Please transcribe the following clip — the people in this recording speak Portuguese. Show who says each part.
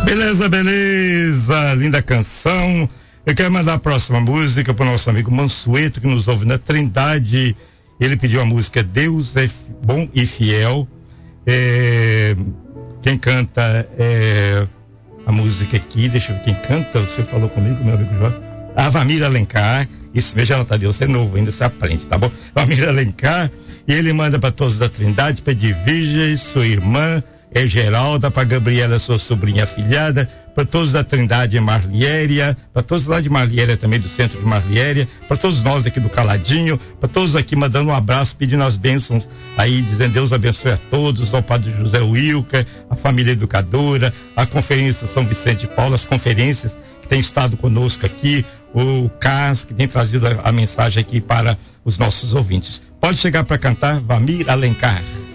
Speaker 1: Beleza, beleza, linda canção. Eu quero mandar a próxima música para o nosso amigo Mansueto, que nos ouve na Trindade. Ele pediu a música Deus é Bom e Fiel. Quem canta a música aqui, deixa eu ver quem canta, você falou comigo, meu amigo João. A Vamira Alencar, isso mesmo, já tá, Deus é novo, ainda se aprende, tá bom? Vamira Alencar, e ele manda para todos da Trindade, para Edviges, sua irmã, Geralda, para Gabriela, sua sobrinha afilhada, para todos da Trindade em Marliéria, para todos lá de Marliéria também, do centro de Marliéria, para todos nós aqui do Caladinho, para todos aqui mandando um abraço, pedindo as bênçãos aí, dizendo Deus abençoe a todos, ao Padre José Wilker, a família educadora, a Conferência São Vicente de Paulo, as conferências que têm estado conosco aqui, o Cas, que tem trazido a mensagem aqui para os nossos ouvintes. Pode chegar para cantar, Vamir Alencar.